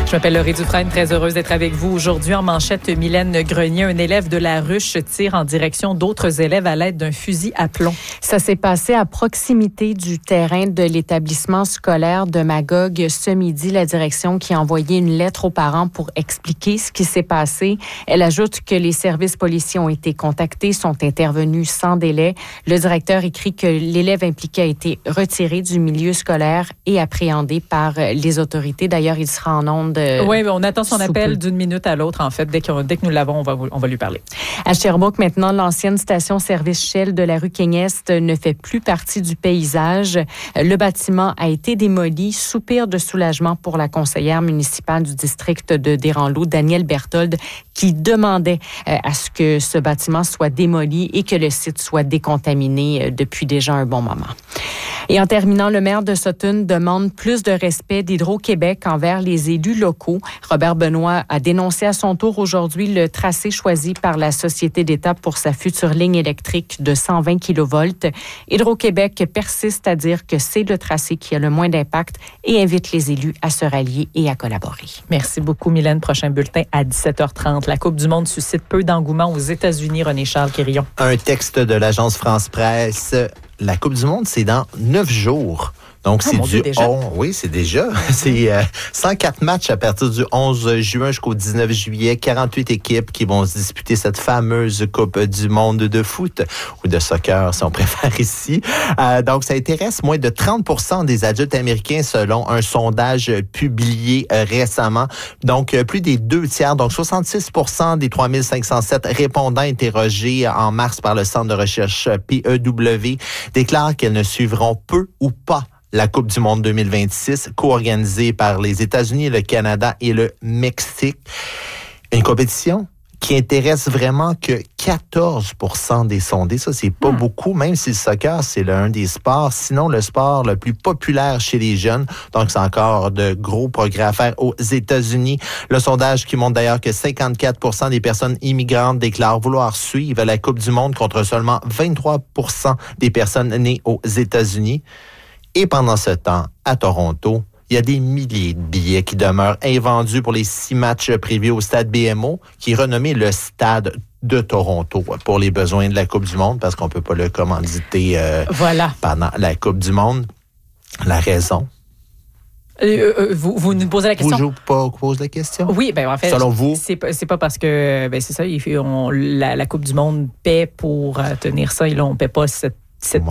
Je m'appelle Laurie Dufresne, très heureuse d'être avec vous aujourd'hui. En manchette, Mylène Grenier, un élève de la Ruche tire en direction d'autres élèves à l'aide d'un fusil à plomb. Ça s'est passé à proximité du terrain de l'établissement scolaire de Magog ce midi. La direction qui a envoyé une lettre aux parents pour expliquer ce qui s'est passé. Elle ajoute que les services policiers ont été contactés, sont intervenus sans délai. Le directeur écrit que l'élève impliqué a été retiré du milieu scolaire et appréhendé par les autorités. D'ailleurs, il sera en onde. Oui, on attend son appel d'une minute à l'autre, en fait. Dès que nous l'avons, on va lui parler. À Sherbrooke, maintenant, l'ancienne station-service Shell de la rue King-Est ne fait plus partie du paysage. Le bâtiment a été démoli. Soupir de soulagement pour la conseillère municipale du district de Desranleau, Danielle Berthold, qui demandait à ce que ce bâtiment soit démoli et que le site soit décontaminé depuis déjà un bon moment. Et en terminant, le maire de Sutton demande plus de respect d'Hydro-Québec envers les élus locaux. Robert Benoît a dénoncé à son tour aujourd'hui le tracé choisi par la Société d'État pour sa future ligne électrique de 120 kV. Hydro-Québec persiste à dire que c'est le tracé qui a le moins d'impact et invite les élus à se rallier et à collaborer. Merci beaucoup, Mylène. Prochain bulletin à 17h30. La Coupe du monde suscite peu d'engouement aux États-Unis. René-Charles Quérillon. Un texte de l'agence France-Presse. La Coupe du monde, c'est dans 9 jours. Donc, c'est du 11. Oui, c'est déjà. C'est 104 matchs à partir du 11 juin jusqu'au 19 juillet. 48 équipes qui vont se disputer cette fameuse Coupe du monde de foot ou de soccer, si on préfère ici. Donc, ça intéresse moins de 30% des adultes américains selon un sondage publié récemment. Donc, plus des 2/3, donc 66% des 3507 répondants interrogés en mars par le Centre de recherche PEW déclarent qu'elles ne suivront peu ou pas la Coupe du monde 2026, co-organisée par les États-Unis, le Canada et le Mexique. Une compétition qui intéresse vraiment que 14% des sondés. Ça, c'est pas beaucoup, même si le soccer, c'est l'un des sports. Sinon, le sport le plus populaire chez les jeunes. Donc, c'est encore de gros progrès à faire aux États-Unis. Le sondage qui montre d'ailleurs que 54% des personnes immigrantes déclarent vouloir suivre la Coupe du monde contre seulement 23% des personnes nées aux États-Unis. Et pendant ce temps, à Toronto, il y a des milliers de billets qui demeurent invendus pour les 6 matchs prévus au stade BMO, qui est renommé le stade de Toronto pour les besoins de la Coupe du monde, parce qu'on peut pas le commanditer pendant la Coupe du monde. La raison? Vous nous posez la question? Vous posez la question? Oui, en fait, selon vous? C'est pas parce que, c'est ça, la Coupe du monde paie pour tenir ça, et là, on paie pas cette